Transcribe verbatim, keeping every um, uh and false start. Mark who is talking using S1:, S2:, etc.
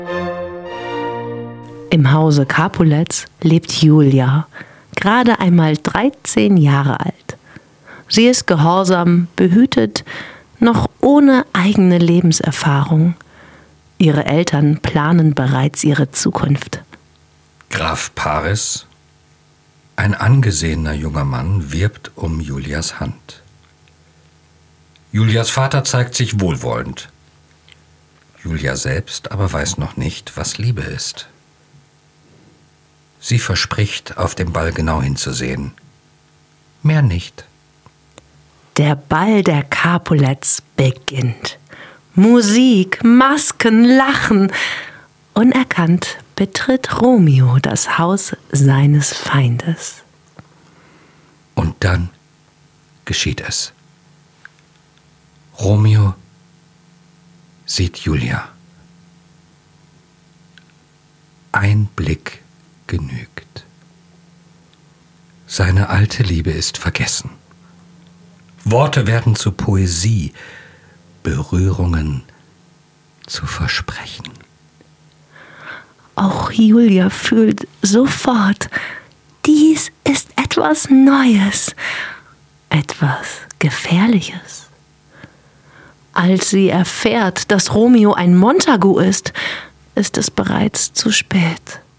S1: Im Hause Capulets lebt Julia, gerade einmal dreizehn Jahre alt. Sie ist gehorsam, behütet, noch ohne eigene Lebenserfahrung. Ihre Eltern planen bereits ihre Zukunft.
S2: Graf Paris, ein angesehener junger Mann, wirbt um Julias Hand. Julias Vater zeigt sich wohlwollend. Julia selbst aber weiß noch nicht, was Liebe ist. Sie verspricht, auf dem Ball genau hinzusehen. Mehr nicht.
S1: Der Ball der Capulets beginnt. Musik, Masken, Lachen. Unerkannt betritt Romeo das Haus seines Feindes.
S2: Und dann geschieht es. Romeo sieht Julia. Ein Blick genügt. Seine alte Liebe ist vergessen. Worte werden zu Poesie, Berührungen zu Versprechen.
S1: Auch Julia fühlt sofort, dies ist etwas Neues, etwas Gefährliches. Als sie erfährt, dass Romeo ein Montagu ist, ist es bereits zu spät.